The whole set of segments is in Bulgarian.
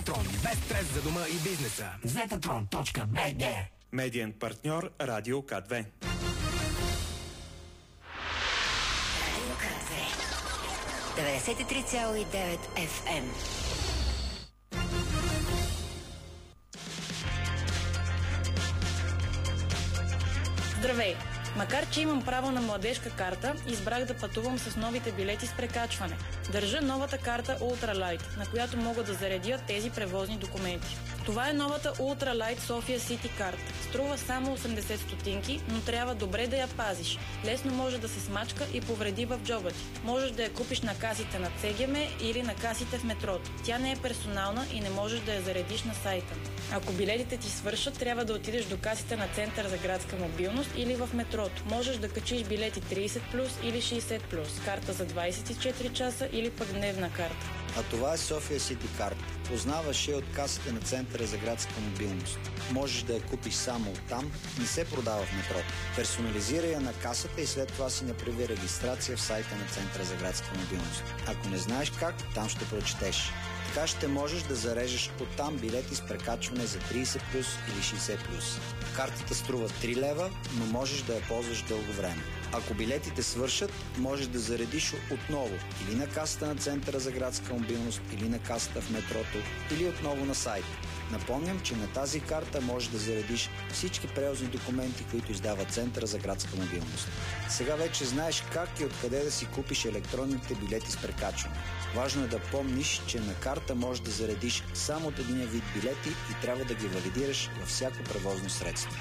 Трон, без стрес за дома и бизнеса. Zetatron.bg. Медиен партньор Радио К2. Радио К2 93,9 FM. Здравей! Макар че имам право на младежка карта, избрах да пътувам с новите билети с прекачване. Държа новата карта Ultralight, на която мога да заредя тези превозни документи. Това е новата Ultralight Sofia City Card. Струва само 80 стотинки, но трябва добре да я пазиш. Лесно може да се смачка и повреди в джоба ти. Можеш да я купиш на касите на ЦГМ или на касите в метрото. Тя не е персонална и не можеш да я заредиш на сайта. Ако билетите ти свършат, трябва да отидеш до касите на Център за градска мобилност или в метрото. Можеш да качиш билети 30+, или 60+, карта за 24 часа или пък дневна карта. А това е Sofia City Card. Познаваш я от касите на Центъра за градска мобилност. Можеш да я купиш само оттам, не се продава в метрото. Персонализира я на касата и след това си направи регистрация в сайта на Центъра за градска мобилност. Ако не знаеш как, там ще прочетеш. Така ще можеш да зарежеш оттам билети с прекачване за 30+, или 60+. Картата струва 3 лева, но можеш да я ползваш дълго време. Ако билетите свършат, можеш да заредиш отново или на касата на Центъра за градска мобилност, или на касата в метрото, или отново на сайта. Напомням, че на тази карта можеш да заредиш всички превозни документи, които издава Центъра за градска мобилност. Сега вече знаеш как и откъде да си купиш електронните билети с прекачване. Важно е да помниш, че на карта можеш да заредиш само от един вид билети и трябва да ги валидираш във всяко превозно средство.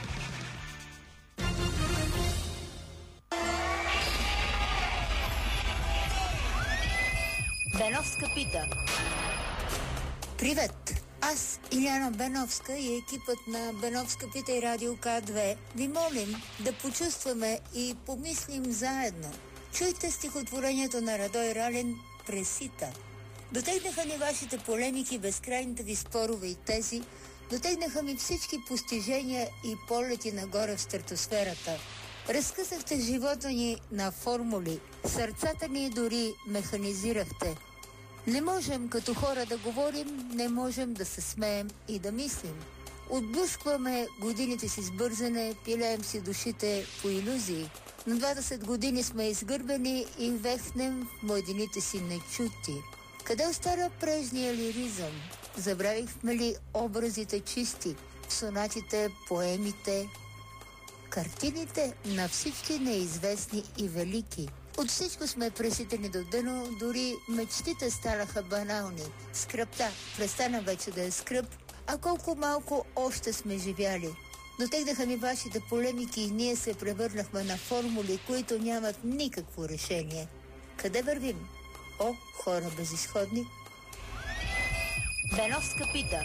Беновска пита. Привет! Аз, Иляна Беновска и екипът на Беновска пита и Радио К2 ви молим да почувстваме и помислим заедно. Чуйте стихотворението на Радой Ралин «Пресита». Дотегнаха ни вашите полемики, безкрайните ви спорове и тези, дотегнаха ми всички постижения и полети нагоре в стратосферата. Разкъсахте живота ни на формули, сърцата ни дори механизирахте. Не можем като хора да говорим, не можем да се смеем и да мислим. Отблъскваме годините си с бързане, пилеем си душите по илюзии. На 20 години сме изгърбени и вехнем в младините си нечути. Къде остана прежния лиризъм? Забравихме ли образите чисти, в сонатите, поемите, картините на всички неизвестни и велики? От всичко сме преситени до дъно, дори мечтите станаха банални. Скръпта престана вече да е скръп, а колко малко още сме живяли. Дотегнаха ми вашите полемики и ние се превърнахме на формули, които нямат никакво решение. Къде вървим? О, хора безизходни! Беновска пита.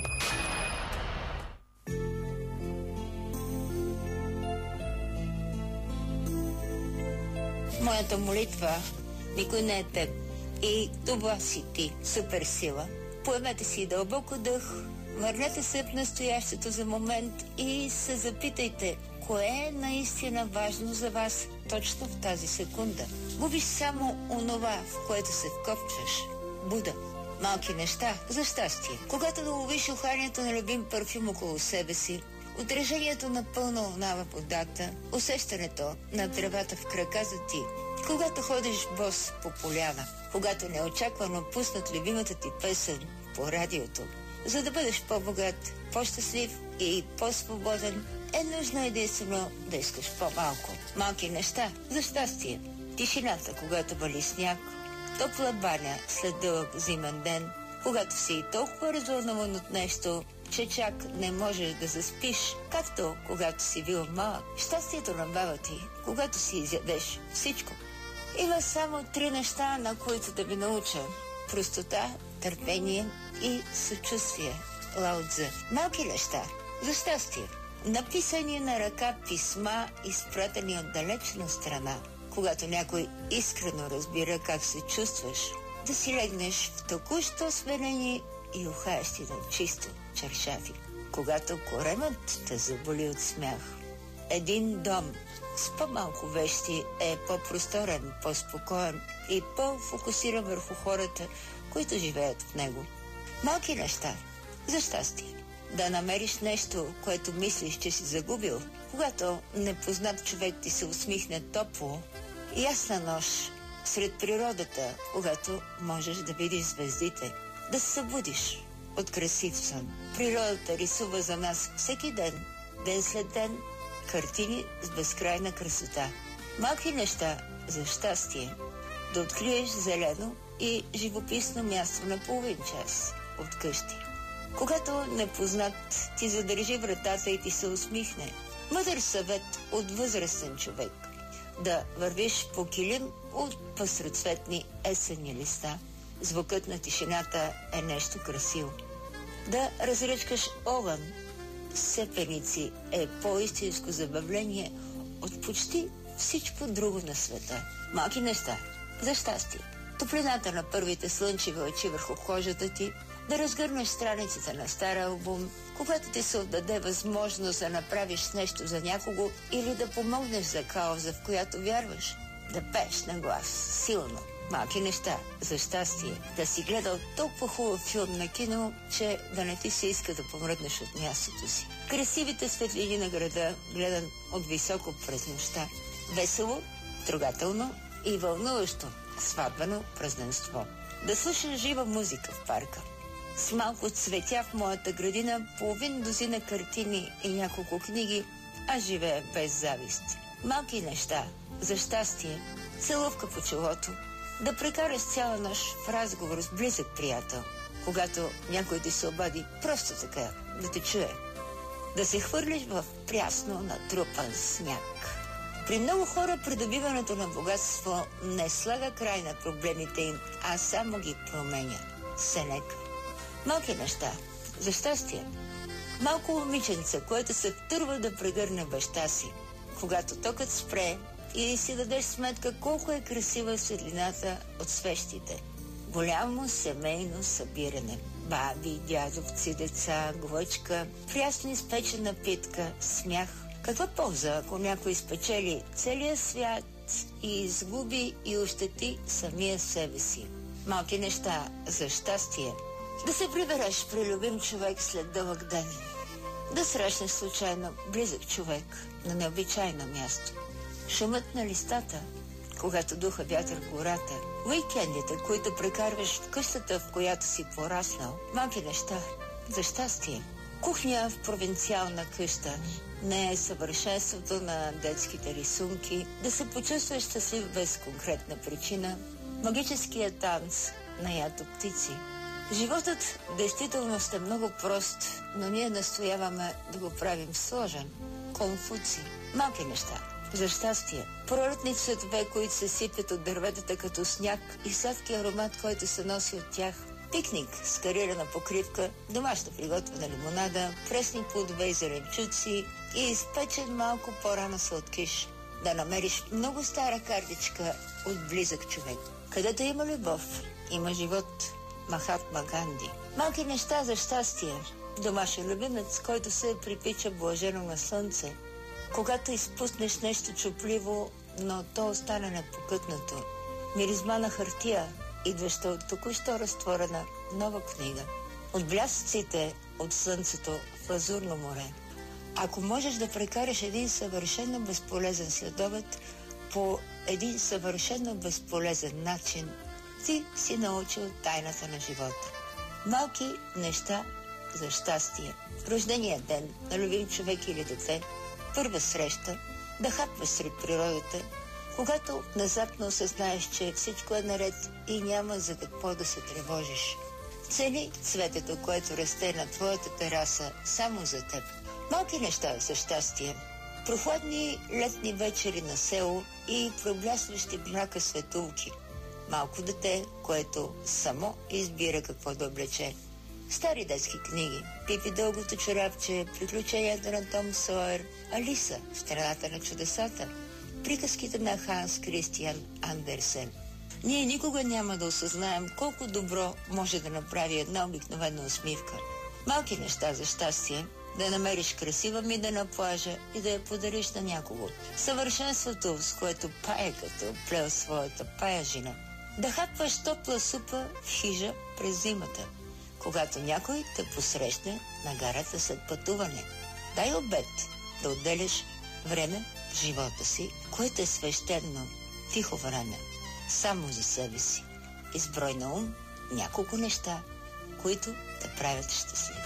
Моята молитва никой не е теб. И това си ти, суперсила. Поемете си дълбоко дъх, върнете се в настоящето за момент и се запитайте, кое е наистина важно за вас точно в тази секунда. Губиш само онова, в което се вкопчваш. Буда. Малки неща за щастие. Когато доловиш уханието на любим парфюм около себе си, отражението на пълна луна във водата, усещането на тревата в краката ти, когато ходиш бос по поляна, когато неочаквано пуснат любимата ти песен по радиото. За да бъдеш по-богат, по-щастлив и по-свободен, е нужно единствено да искаш по-малко. Малки неща за щастие. Тишината, когато вали сняг, топла баня след дълъг зимен ден, когато си толкова развълнуван от нещо, че чак не можеш да заспиш, както когато си бил малък. Щастието на баба ти, когато си изядеш всичко. Има само 3 неща, на които да ви науча. Простота, търпение и съчувствие. Лао Цзъ. Малки неща за щастие. Написани на ръка писма, изпратени от далечна страна. Когато някой искрено разбира как се чувстваш, да си легнеш в току-що сменени и ухаещи на чисто чаршафи. Когато коремът те заболи от смях. Един дом с по-малко вещи е по-просторен, по-спокоен и по-фокусиран върху хората, които живеят в него. Малки неща за щастие. Да намериш нещо, което мислиш, че си загубил, когато непознат човек ти се усмихне топло, ясна нощ сред природата, когато можеш да видиш звездите, да се събудиш от красив сън. Природата рисува за нас всеки ден, ден след ден, картини с безкрайна красота. Малки неща за щастие. Да откриеш зелено и живописно място на половин час от къщи. Когато непознат ти задържи вратата и ти се усмихне. Мъдър съвет от възрастен човек. Да вървиш по килим от пъстроцветни есенни листа. Звукът на тишината е нещо красиво. Да разръчкаш огън сепеници е по-истинско забавление от почти всичко друго на света. Малки неща за щастие. Топлината на първите слънчеви лъчи върху кожата ти, да разгърнеш страниците на стар албум, когато ти се отдаде възможност да направиш нещо за някого или да помогнеш за кауза, в която вярваш, да пееш на глас, силно. Малки неща за щастие. Да си гледал толкова хубав филм на кино, че да не ти се иска да помръднеш от мястото си. Красивите светлини на града, гледан от високо през нощта. Весело, трогателно и вълнуващо сватбено празненство. Да слушаш жива музика в парка. С малко цветя в моята градина, половин дозина картини и няколко книги, аз живея без завист. Малки неща за щастие. Целувка по челото. Да прекараш цяла нощ в разговор с близък приятел, когато някой ти се обади просто така, да те чуе. Да се хвърлиш в прясно натрупан сняг. При много хора придобиването на богатство не слага край на проблемите им, а само ги променя. Сенека. Малки неща за щастие. Малко момиченце, което се втърва да прегърне баща си, когато токът спре и си дадеш сметка колко е красива светлината от свещите. Голямо семейно събиране. Баби, дядовци, деца, глъчка, прясно изпечена питка, смях. Каква полза, ако някой спечели целия свят и изгуби и ощети самия себе си? Малки неща за щастие. Да се прибереш при любим човек след дълъг ден. Да срещнеш случайно близък човек на необичайно място. Шумът на листата, когато духа вятър в гората. Уикендите, които прекарваш в къщата, в която си пораснал. Малки неща за щастие. Кухня в провинциална къща. Не е съвършенството на детските рисунки. Да се почувстваш щастлив без конкретна причина. Магическият танц на ято птици. Животът действително е много прост, но ние настояваме да го правим сложен. Конфуций. Малки неща за щастие. Пролетни цветове, които се сипят от дърветата като сняг и сладки аромат, който се носи от тях. Пикник с карирана покривка, домашна приготвена лимонада, пресни плодове и зеленчуци и изпечен малко по-рано сладкиш. Да намериш много стара картичка от близък човек. Където има любов, има живот. Махатма Ганди. Малки неща за щастие. Домашен любимец, който се припича блажено на слънце. Когато изпуснеш нещо чупливо, но то остане непокътнато. Миризма на хартия, идваща от току-що разтворена нова книга. От блясъците от слънцето в лазурно море. Ако можеш да прекараш един съвършено безполезен следобед по един съвършено безполезен начин, ти си научил тайната на живота. Малки неща за щастие. Рождения ден на любим човек или дете, първа среща, да хапваш сред природата, когато внезапно осъзнаеш, че всичко е наред и няма за какво да се тревожиш. Цени цветето, което расте на твоята тераса само за теб. Малки неща за щастие. Прохладни летни вечери на село и проблясващи бляка светулки. Малко дете, което само избира какво да облече. Стари детски книги. Пипи дългото чорапче, приключенията на Том Сойер, Алиса в страната на чудесата, приказките на Ханс Кристиан Андерсен. Ние никога няма да осъзнаем колко добро може да направи една обикновена усмивка. Малки неща за щастие. Да намериш красива мида на плажа и да я подариш на някого. Съвършенството, с което паеката оплел своята паяжина. Да хапваш топла супа в хижа през зимата. когато някой те посрещне на гарата след пътуване. Дай обет да отделяш време в живота си, което е свещено, тихо време, само за себе си. Изброй на ум няколко неща, които те правят щастлив.